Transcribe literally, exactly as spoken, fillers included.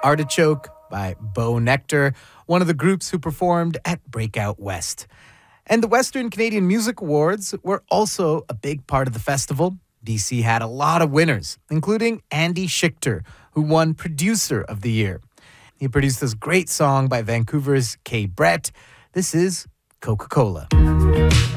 Artichoke by Bo Nectar, one of the groups who performed at Breakout West. And the Western Canadian Music Awards were also a big part of the festival. B C had a lot of winners, including Andy Schichter, who won Producer of the Year. He produced this great song by Vancouver's Kay Brett. This is Coca-Cola.